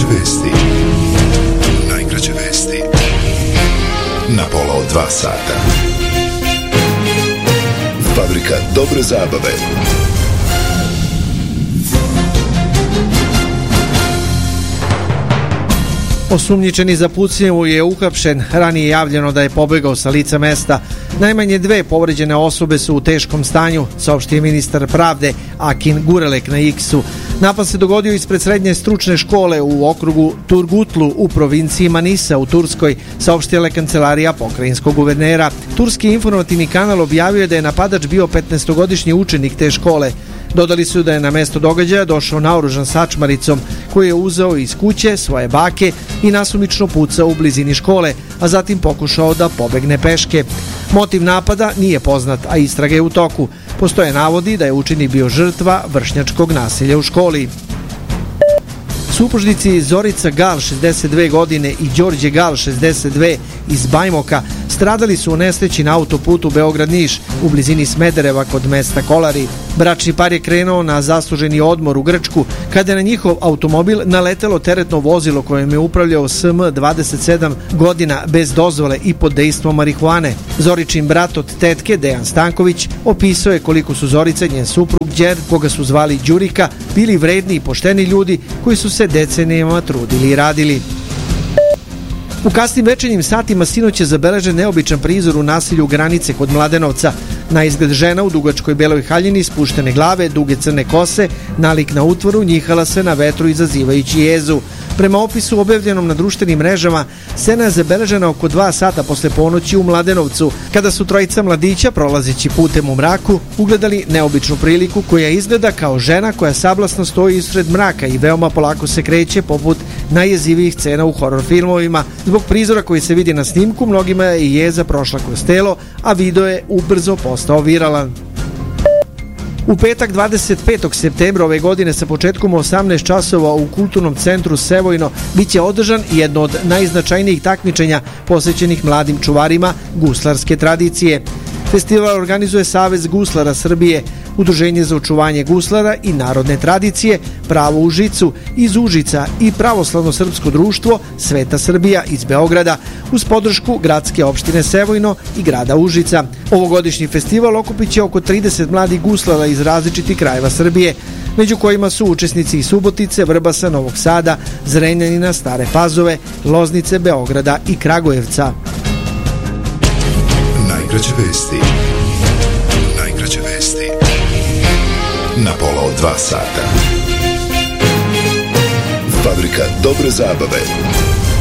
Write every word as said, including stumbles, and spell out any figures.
Najkraće vesti. Najkraće vesti. Na pola od dva sata. Fabrika dobre zabave. Osumnjičeni za pucnjavu je uhapšen, ranije javljeno da je pobegao sa lica mesta. Najmanje dve povređene osobe su u teškom stanju, saopštio ministar pravde Akin Gurelek na X-u. Napad se dogodio ispred srednje stručne škole u okrugu Turgutlu u provinciji Manisa u Turskoj, saopštila je kancelarija pokrajinskog guvernera. Turski informativni kanal objavio je da je napadač bio petnaestogodišnji učenik te škole. Dodali su da je na mesto događaja došao naoružan sačmaricom koji je uzeo iz kuće svoje bake i nasumično pucao u blizini škole, a zatim pokušao da pobegne peške. Motiv napada nije poznat, a istraga je u toku. Postoje navodi da je učenik bio žrtva vršnjačkog nasilja u školi. Supružnici Zorica Gal, šezdeset dve godine, i Đorđe Gal, šezdeset dve, iz Bajmoka stradali su u nesreći na autoputu Beograd-Niš u blizini Smedereva kod mesta Kolari. Bračni par je krenuo na zasluženi odmor u Grčku kada je na njihov automobil naletelo teretno vozilo kojem je upravljao S M dvadeset sedam godina bez dozvole i pod dejstvom marihuane. Zoričin brat od tetke, Dejan Stanković, opisao je koliko su Zorica, njen suprug, đer, koga su zvali Đurika, bili vredni i pošteni ljudi koji su se decenijama trudili i radili. U kasnim večernjim satima sinoć je zabeležen neobičan prizor u naselju Granice kod Mladenovca. Na izgled žena u dugačkoj beloj haljini, spuštene glave, duge crne kose, nalik na utvoru, njihala se na vetru izazivajući jezu. Prema opisu objavljenom na društvenim mrežama, scena je zabeležena oko dva sata posle ponoći u Mladenovcu, kada su trojica mladića, prolazeći putem u mraku, ugledali neobičnu priliku koja izgleda kao žena koja sablasno stoji ispred mraka i veoma polako se kreće poput najjezivijih scena u horor filmovima. Zbog prizora koji se vidi na snimku, mnogima je i jeza prošla kroz telo, a video je ubrzo postao viralan. U petak dvadeset petog septembra ove godine sa početkom osamnaest časova u Kulturnom centru Sevojno biće održan jedno od najznačajnijih takmičenja posvećenih mladim čuvarima guslarske tradicije. Festival organizuje Savez guslara Srbije, Udruženje za očuvanje guslara i narodne tradicije, Pravo u žicu iz Užica i Pravoslavno srpsko društvo Sveta Srbija iz Beograda uz podršku gradske opštine Sevojno i grada Užica. Ovogodišnji festival okupit će oko trideset mladih guslara iz različitih krajeva Srbije, među kojima su učesnici iz Subotice, Vrbasa, Novog Sada, Zrenjanina, Stare Pazove, Loznice, Beograda i Kragujevca. Najkraće vesti. Najkraće vesti. Na pola od dva sata. Fabrika dobre zabave.